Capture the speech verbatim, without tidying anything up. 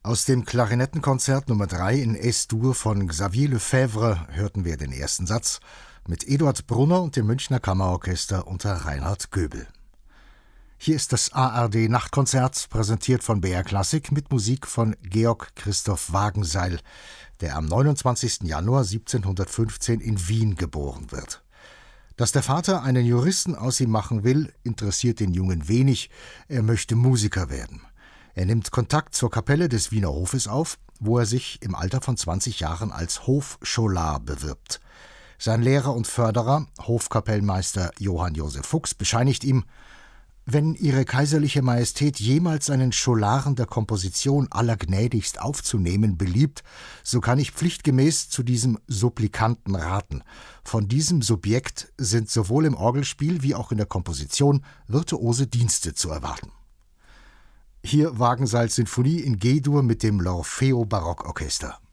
Aus dem Klarinettenkonzert Nummer drei in Es-Dur von Xavier Lefebvre hörten wir den ersten Satz mit Eduard Brunner und dem Münchner Kammerorchester unter Reinhard Göbel. Hier ist das A R D-Nachtkonzert, präsentiert von B R Klassik mit Musik von Georg Christoph Wagenseil, der am neunundzwanzigsten Januar siebzehnhundertfünfzehn in Wien geboren wird. Dass der Vater einen Juristen aus ihm machen will, interessiert den Jungen wenig, er möchte Musiker werden. Er nimmt Kontakt zur Kapelle des Wiener Hofes auf, wo er sich im Alter von zwanzig Jahren als Hofscholar bewirbt. Sein Lehrer und Förderer, Hofkapellmeister Johann Josef Fuchs, bescheinigt ihm: Wenn Ihre kaiserliche Majestät jemals einen Scholaren der Komposition allergnädigst aufzunehmen beliebt, so kann ich pflichtgemäß zu diesem Supplikanten raten. Von diesem Subjekt sind sowohl im Orgelspiel wie auch in der Komposition virtuose Dienste zu erwarten. Hier Wagenseils Sinfonie in G-Dur mit dem L'Orfeo Barockorchester.